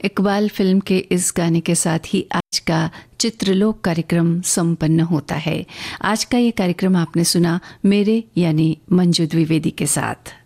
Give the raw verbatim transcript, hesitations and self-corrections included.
Iqbal film के इस गाने के साथ ही आज का चित्रलोक कार्यक्रम संपन्न होता है। आज का ये कार्यक्रम आपने सुना मेरे यानी मंजू द्विवेदी के साथ।